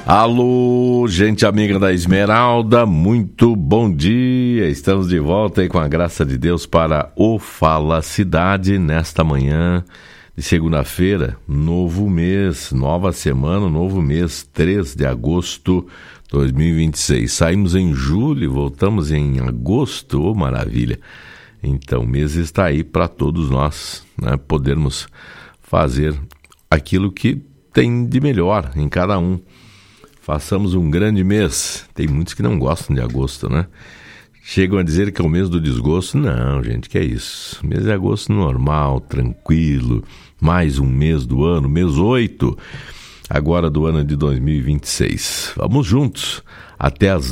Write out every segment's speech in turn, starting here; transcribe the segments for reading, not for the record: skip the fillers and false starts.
Alô, gente amiga da Esmeralda, muito bom dia. Estamos de volta aí com a graça de Deus para o Fala Cidade nesta manhã de segunda-feira, novo mês, nova semana, novo mês, 3 de agosto de 2026. Saímos em julho e voltamos em agosto, oh, maravilha. Então o mês está aí para todos nós, né, podermos fazer aquilo que tem de melhor em cada um. Façamos um grande mês. Tem muitos que não gostam de agosto, né? Chegam a dizer que é o mês do desgosto. Não, gente, que é isso? Mês de agosto normal, tranquilo. Mais um mês do ano, mês 8, agora do ano de 2026. Vamos juntos até as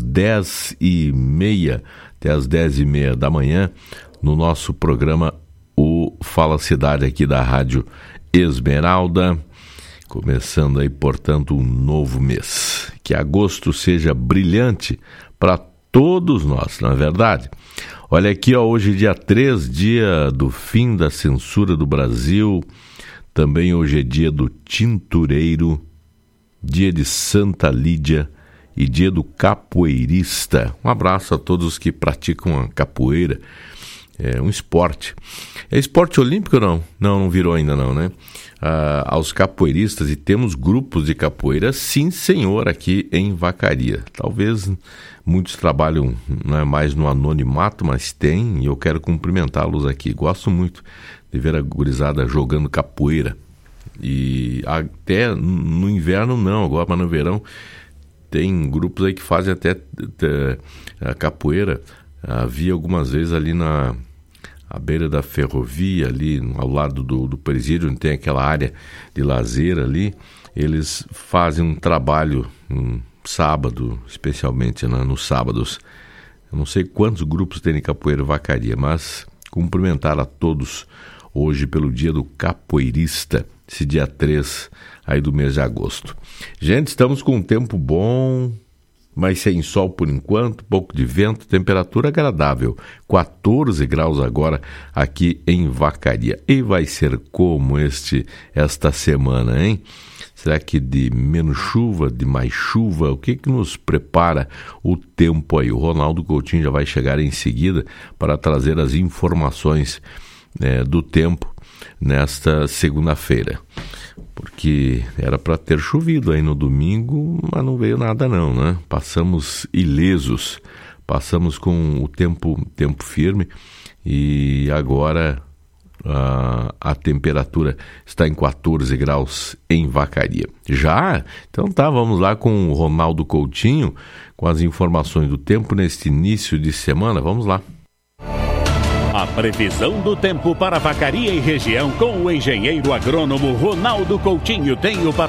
10h30, até as 10h30 da manhã, no nosso programa O Fala Cidade aqui da Rádio Esmeralda. Começando aí, portanto, um novo mês. Que agosto seja brilhante para todos nós, não é verdade? Olha aqui, ó, hoje dia 3, dia do fim da censura do Brasil. Também hoje é dia do tintureiro, dia de Santa Lídia e dia do capoeirista. Um abraço a todos os que praticam a capoeira. É um esporte. É esporte olímpico ou não? Não virou ainda não, né? Aos capoeiristas, e temos grupos de capoeira, sim senhor, aqui em Vacaria. Talvez muitos trabalham, né, mais no anonimato, mas tem, e eu quero cumprimentá-los aqui. Gosto muito de ver a gurizada jogando capoeira. E até no inverno não, agora, mas no verão tem grupos aí que fazem até a capoeira. Havia algumas vezes ali à beira da ferrovia, ali ao lado do presídio, onde tem aquela área de lazer ali. Eles fazem um trabalho sábado, especialmente, né, nos sábados. Eu não sei quantos grupos tem de capoeira Vacaria, mas cumprimentar a todos hoje pelo dia do capoeirista, esse dia 3 aí do mês de agosto. Gente, estamos com um tempo bom, mas sem sol por enquanto, pouco de vento, temperatura agradável, 14 graus agora aqui em Vacaria. E vai ser como esta semana, hein? Será que de menos chuva, de mais chuva? O que nos prepara o tempo aí? O Ronaldo Coutinho já vai chegar em seguida para trazer as informações do tempo nesta segunda-feira. Porque era para ter chovido aí no domingo, mas não veio nada não, né? Passamos ilesos, passamos com o tempo firme e agora a temperatura está em 14 graus em Vacaria. Já? Então tá, vamos lá com o Ronaldo Coutinho, com as informações do tempo neste início de semana. Vamos lá. A previsão do tempo para Vacaria e região com o engenheiro agrônomo Ronaldo Coutinho tem o